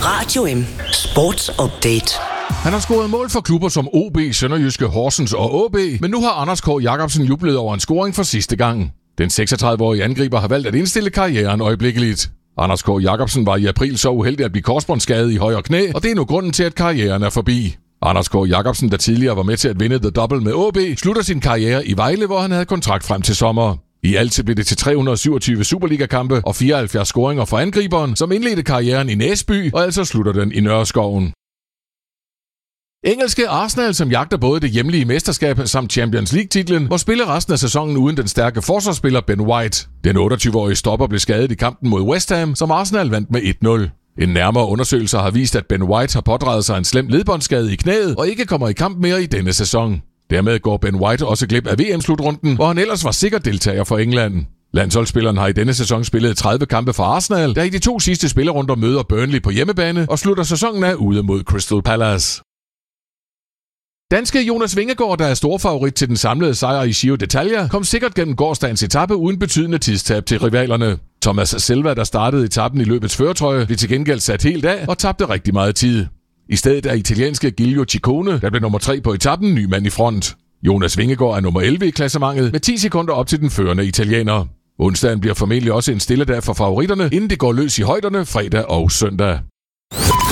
Radio M Sports Update. Han har scoret mål for klubber som OB, Sønderjyske, Horsens og AaB, men nu har Anders K. Jacobsen jublet over en scoring for sidste gang. Den 36-årige angriber har valgt at indstille karrieren øjeblikkeligt. Anders K. Jacobsen var i april så uheldig at blive korsbåndsskadet i højre knæ, og det er nu grunden til, at karrieren er forbi. Anders K. Jacobsen, der tidligere var med til at vinde The Double med AaB, slutter sin karriere i Vejle, hvor han havde kontrakt frem til sommer. I alt blev det til 327 Superliga-kampe og 74 scoringer for angriberen, som indledte karrieren i Næsby og altså slutter den i Nørreskoven. Engelske Arsenal, som jagter både det hjemlige mesterskab samt Champions League-titlen, må spille resten af sæsonen uden den stærke forsvarsspiller Ben White. Den 28-årige stopper blev skadet i kampen mod West Ham, som Arsenal vandt med 1-0. En nærmere undersøgelse har vist, at Ben White har pådraget sig en slem ledbåndsskade i knæet og ikke kommer i kamp mere i denne sæson. Dermed går Ben White også glip af VM-slutrunden, hvor han ellers var sikker deltager for England. Landsholdsspilleren har i denne sæson spillet 30 kampe for Arsenal, der i de 2 sidste spillerunder møder Burnley på hjemmebane og slutter sæsonen af ude mod Crystal Palace. Danske Jonas Vingegaard, der er storfavorit til den samlede sejr i Giro d'Italia, kom sikkert gennem gårsdagens etape uden betydende tidstab til rivalerne. Thomas Selva, der startede etappen i løbets førertrøje, blev til gengæld sat helt af og tabte rigtig meget tid. I stedet er italienske Giulio Ciccone, der blev nummer 3 på etappen, ny mand i front. Jonas Vingegaard er nummer 11 i klassementet med 10 sekunder op til den førende italiener. Onsdagen bliver formentlig også en stille dag for favoritterne, inden det går løs i højderne fredag og søndag.